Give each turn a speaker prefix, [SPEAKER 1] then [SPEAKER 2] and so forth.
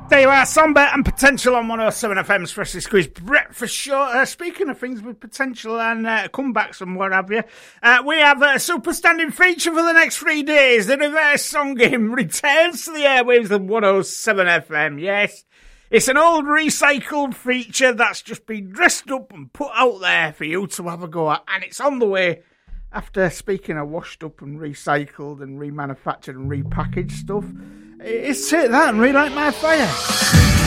[SPEAKER 1] There you are, Somber and Potential on 107 FM's Freshly Squeezed Breakfast Show. Speaking of things with potential and comebacks and what have you, we have a super standing feature for the next 3 days. The Reverse Song Game returns to the airwaves of 107 FM. Yes, it's an old recycled feature that's just been dressed up and put out there for you to have a go at, and it's on the way. After speaking of washed up and recycled and remanufactured and repackaged stuff, it's Take That and Relight My Fire.